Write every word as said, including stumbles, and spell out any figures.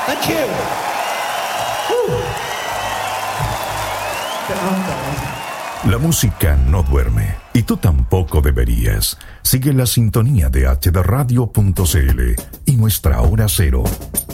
Thank you. Woo. La música no duerme y tú tampoco deberías. Sigue la sintonía de h d radio punto c l y nuestra hora cero.